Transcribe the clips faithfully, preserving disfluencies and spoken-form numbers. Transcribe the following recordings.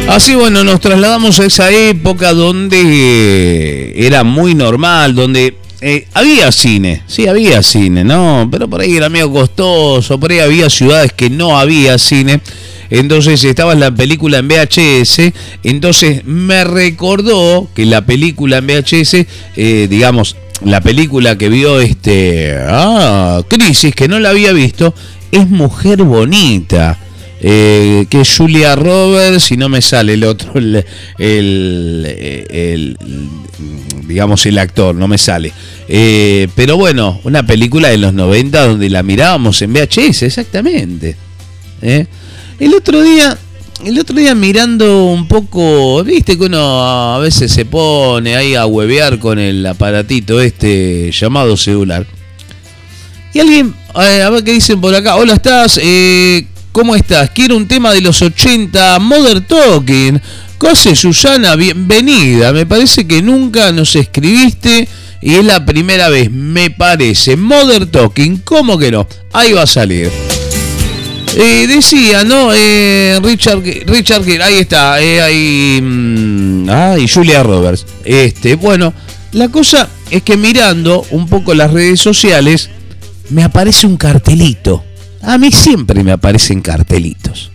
Así, bueno, nos trasladamos a esa época donde era muy normal, donde eh, había cine, sí, había cine, ¿no? Pero por ahí era medio costoso, por ahí había ciudades que no había cine. Entonces estaba la película en V H S, entonces me recordó que la película en V H S, eh, digamos, la película que vio este, ah, Crisis, que no la había visto, es Mujer Bonita, eh, que es Julia Roberts, y no me sale el otro, el, el, el, el digamos el actor, no me sale. Eh, pero bueno, una película de los noventa donde la mirábamos en V H S, exactamente. ¿Eh? El otro día, el otro día mirando un poco, viste que uno a veces se pone ahí a huevear con el aparatito este llamado celular. Y alguien, eh, a ver qué dicen por acá. Hola, ¿estás? Eh, ¿Cómo estás? Quiero un tema de los ochenta, Modern Talking. ¿Qué hace, Susana? Bienvenida. Me parece que nunca nos escribiste y es la primera vez, me parece. Modern Talking, ¿cómo que no? Ahí va a salir. Eh, decía, ¿no? Eh, Richard, Richard, ahí está, eh, ahí, mmm, ah, y Julia Roberts. Este, bueno, la cosa es que mirando un poco las redes sociales, me aparece un cartelito. A mí siempre me aparecen cartelitos.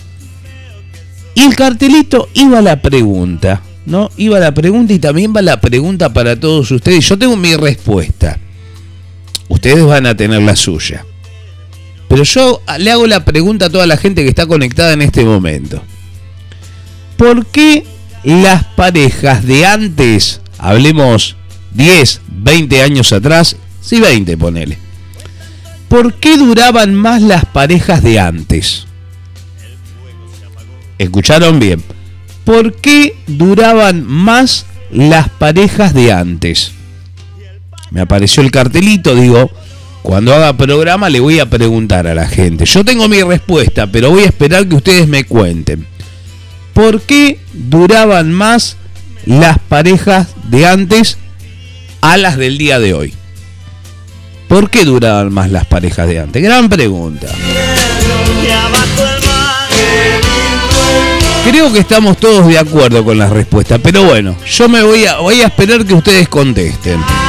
Y el cartelito iba a la pregunta, ¿no? Iba a la pregunta y también va la pregunta para todos ustedes. Yo tengo mi respuesta. Ustedes van a tener la suya. Pero yo le hago la pregunta a toda la gente que está conectada en este momento. ¿Por qué las parejas de antes, hablemos diez, veinte años atrás, sí veinte ponele, ¿por qué duraban más las parejas de antes? ¿Escucharon bien? ¿Por qué duraban más las parejas de antes? Me apareció el cartelito, digo... Cuando haga programa le voy a preguntar a la gente. Yo tengo mi respuesta, pero voy a esperar que ustedes me cuenten. ¿Por qué duraban más las parejas de antes a las del día de hoy? ¿Por qué duraban más las parejas de antes? Gran pregunta. Creo que estamos todos de acuerdo con la respuesta, pero bueno, yo me voy a, voy a esperar que ustedes contesten.